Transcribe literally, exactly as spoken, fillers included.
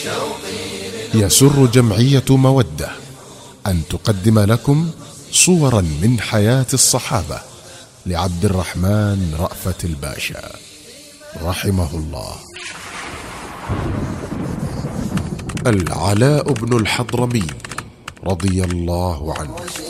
يسر جمعية مودة أن تقدم لكم صورا من حياة الصحابة لعبد الرحمن رأفت الباشا رحمه الله. العلاء بن الحضرمي رضي الله عنه.